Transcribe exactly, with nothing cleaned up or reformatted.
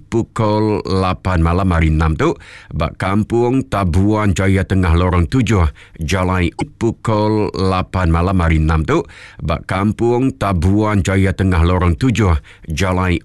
pukul lapan malam hari enam tu. Bak Kampung Tabuan Jaya Tengah lorong tujuh, Jalan pukul lapan malam hari enam tu. Bak Kampung Tabuan Jaya Tengah lorong tujuh, Jalan